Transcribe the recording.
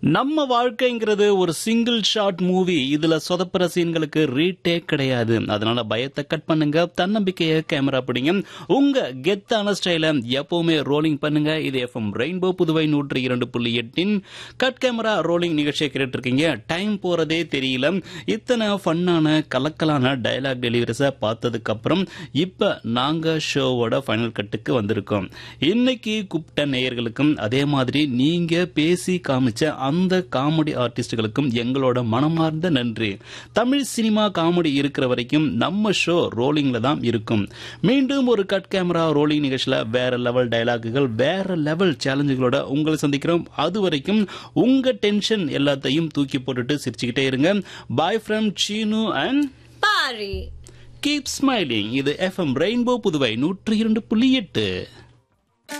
நம்ம வாழ்க்கைங்கிறது ஒரு சிங்கிள் ஷாட் மூவி. இதுல சொதப்புற சீன்களுக்கு ரீடேக் கிடையாது. அதனால பயத்தை கட் பண்ணுங்க, தன்னம்பிக்கையை கேமரா பிடிங்க, உங்க கெத்தான ஸ்டைல எப்பவுமே ரோலிங் பண்ணுங்க. இது FM rainbow Puduvai 102.8 cut camera rolling நிகழ்ச்சியை கேட்டு இருக்கீங்க. டைம் போறதே தெரியல. இத்தனை ஃபன்னான கலக்கலான டயலாக் டெலிவரிஸை பார்த்ததுக்கு அப்புறம் இப்ப நாங்க ஷோவோட ஃபைனல் கட்டுக்கு வந்திருக்கோம். இன்னைக்கு கூப்பிட்ட நேயர்களுக்கும் அதே மாதிரி நீங்க பேசி காமிச்ச அந்த காமெடி ஆர்டிஸ்டுகளுக்கும் எங்களோட மனமார்ந்த நன்றி. தமிழ் சினிமா காமெடி இருக்கிற வரைக்கும் நம்ம ஷோ ரோலிங்ல தான் இருக்கும். மீண்டும் ஒரு கட் கேமரா ரோலிங் நிகழ்ச்சியில வேற லெவல் டயலாக்குகள், வேற லெவல் சேலஞ்சுகளோட உங்களை சந்திக்கிறோம். அது வரைக்கும் உங்க டென்ஷன் எல்லாத்தையும் தூக்கி போட்டுட்டு சிரிச்சுக்கிட்டே இருங்க. Bye from Seenu and Pari. Keep smiling. இது எஃப்எம் ரெயின்போ புதுவை 102.8.